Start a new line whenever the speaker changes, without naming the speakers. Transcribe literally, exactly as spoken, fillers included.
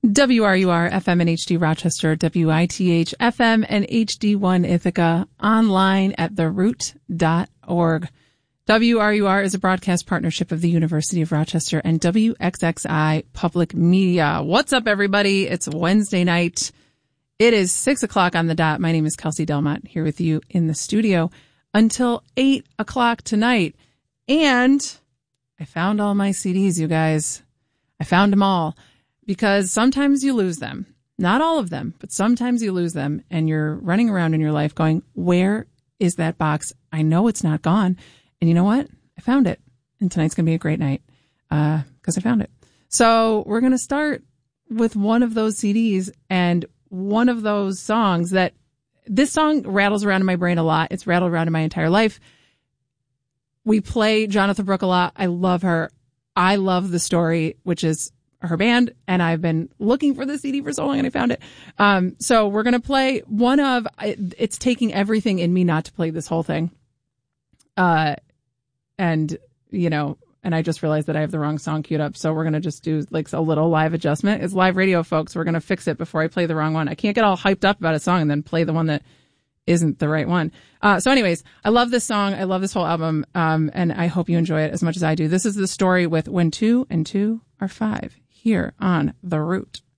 W R U R F M and H D Rochester, W I T H F M and H D one Ithaca, online at the root dot org. W R U R is a broadcast partnership of the University of Rochester and W X X I Public Media. What's up, everybody? It's Wednesday night. It is six o'clock on the dot. My name is Kelsey Delmont, here with you in the studio until eight o'clock tonight. And I found all my C Ds, you guys. I found them all. Because sometimes you lose them. Not all of them, but sometimes you lose them and you're running around in your life going, where is that box? I know it's not gone. And you know what? I found it. And tonight's going to be a great night uh, because I found it. So we're going to start with one of those C Ds and one of those songs that this song rattles around in my brain a lot. It's rattled around in my entire life. We play Jonathan Brooke a lot. I love her. I love the story, which is her band, and I've been looking for the C D for so long and I found it. Um, so we're going to play one of, it's taking everything in me not to play this whole thing. Uh, and, you know, and I just realized that I have the wrong song queued up. So we're going to just do like a little live adjustment. It's live radio, folks. We're going to fix it before I play the wrong one. I can't get all hyped up about a song and then play the one that isn't the right one. Uh, so anyways, I love this song. I love this whole album. Um, and I hope you enjoy it as much as I do. This is the story with When Two and Two Are Five. Here on The Root.